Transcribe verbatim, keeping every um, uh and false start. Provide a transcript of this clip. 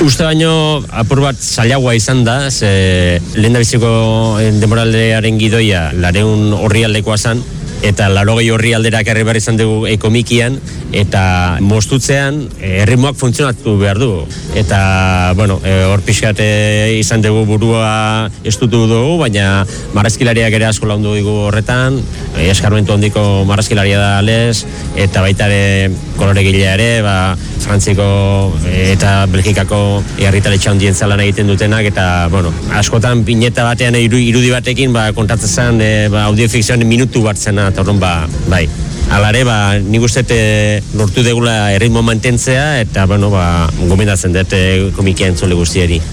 Uste baino apur bat zailagoa izan da, ze lehen da biziko denboraldearen gidoia lareun horri aldekoa zan, eta larogei horri alderak herri behar izan dugu ekomikian, eta mostutzean erritmoak funtzionatu behar du. Eta, bueno, hor e, pixkat e, izan dugu burua estutu dugu, baina marrazkilariak ere asko laundu dugu horretan, e, eskarmentu handiko marrazkilaria da lez, eta baita ere koloregilea ere, ba, Frantziko e, eta Belgikako herritaletxe handien zalan egiten dutenak, eta, bueno, askotan pineta batean iru, irudi batekin ba, kontatzen zen e, ba, audiofikzioan minutu bat zena, eta horren, ba, bai. Alare, ba, nik uste lortu degula erritmo mantentzea, eta, bueno, ba, gomendatzen dut komikia entzule guztiari.